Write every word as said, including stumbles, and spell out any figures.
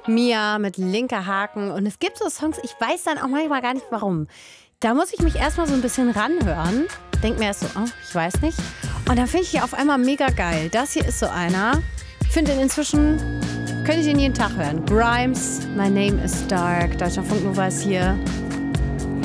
Mia mit Linker Haken. Und es gibt so Songs, ich weiß dann auch manchmal gar nicht warum. Da muss ich mich erstmal so ein bisschen ranhören. Denk mir erst so, oh, ich weiß nicht. Und dann finde ich die auf einmal mega geil. Das hier ist so einer. Finde den inzwischen, könnte ich den jeden Tag hören. Grimes, My Name is Dark, Deutschlandfunk Nova ist hier.